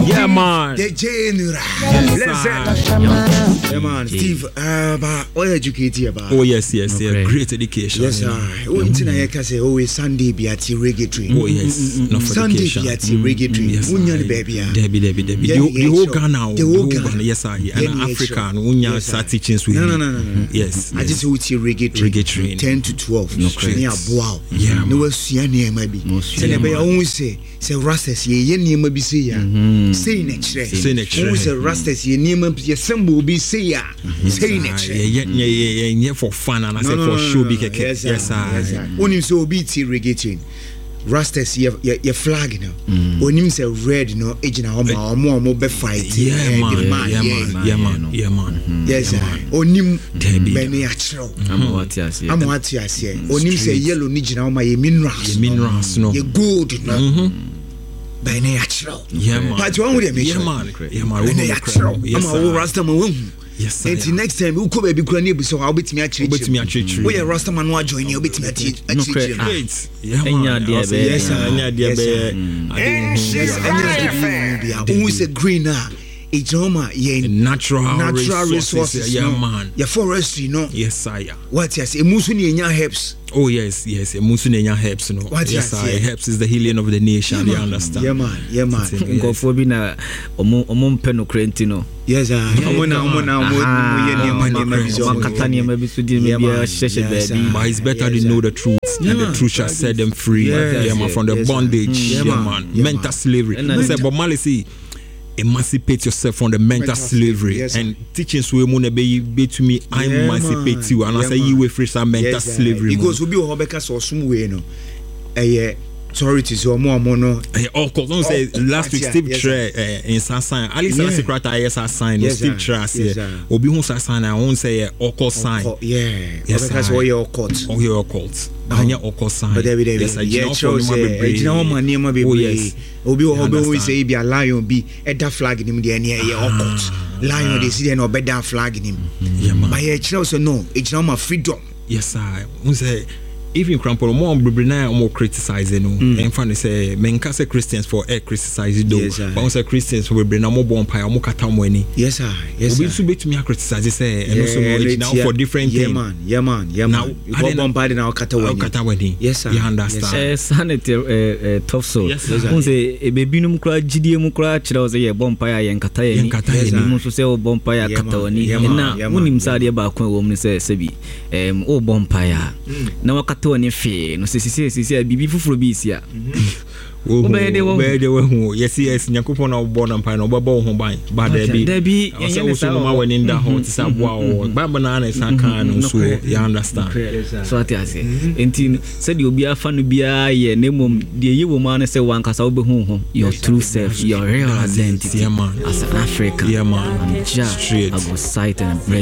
Yeah, man. The general. Yeah, man. Steve, what educated about? Oh, yes. Great education. Yes, sir. Oh, it's in a case, always Sunday be at the reggae train. Oh, yes. No Sunday be at the reggae train. Yes, Unyan baby. Debbie. The whole Ghana. The whole Ghana. Yes, sir. And African. Unya start teaching with No. Yes. I just want to reggae train. 10 to 12. No, correct. Wow. Yeah. No, was near maybe. Say, I always say Rastas, ye near maybe say ya. Say next day. Say next day. Always say Rastas, ye near maybe your symbol be say ya. Say next day. Yeah, for fun and I said for show big. Yes, sir. Only so be tea reggae train. Rastas, your flag now. When him say red, no, agent or more be fight. Yeah, man. Yes, sir. Onim Benny Achro. I'm what you say. Onim say yellow Nijina, my minerals, no. Ye good, no. Benny Achro. Yeah, man. But one with Yeah, man. Benny Achro. I'm a Rastaman. Yes, sir. And next time you come baby granny so I'll bet me at church. We are Rastaman no join you bet me at church. Great. Yeah, man. Yes, sir. Who is a greener? It's natural resources. Yeah, man. Your forestry, no. Yes, sir. What yes, a musuni in your herbs. Oh yes, a musuni herbs, no. What yes, sir. Herbs is the healing of the nation. You understand? Yeah, man. Go for being a peno crentino. Yes, sir. But it's better to know the truth, and the truth shall set them free. Yeah, man, from the bondage. Yeah, man. Mental slavery. But Malice, emancipate yourself from the mental slavery. And teachings will be to me, I emancipate you, and I say you will free some mental slavery. Because we be Hobecas or some way, no. Authorities or more mono. Of course, don't say last week Steve Tre in Sansan. At least secret IS sign. Steve Tre say Obi who sign. I won't say occult sign. Yeah, because all your occult. All your occult. Anya occult sign. But every day, yes, you know, my name will be. Oh yes. Obi who say be a lion be at that flag in him. The near occult lion. They see they no better flag in him. Yeah, man. But it's also no. It's not my freedom. Yes, I won't say. Even Crampon, more more criticizing, and funny say, men can say Christians for criticizing, though. But also Christians will bring a more bonfire, more catamoni. Yes, sir. Yes, we should be to me a criticize, say, and also now for different things. Yeah, man. Now, you go bombarding our catamoni. Yes, sir. You understand? Sanity, tough soul. Yes, sir. Say, a baby no cry, GDM cry, was a bonfire and catay, and Must say, bonfire catawani. And now, when him said about woman says, Sebi, oh, bonfire. Now, to any fear, no, say, be before Bisia. Yes, Yakupon or born and pine or bubble home by, but there be also when in the hot Sabwa, Babananas, and can so you understand. So I say, and said you'll be a fan to be a name, the woman say one cast over home, your true self, your real identity, man, as an African, man, straight, I go sight and break.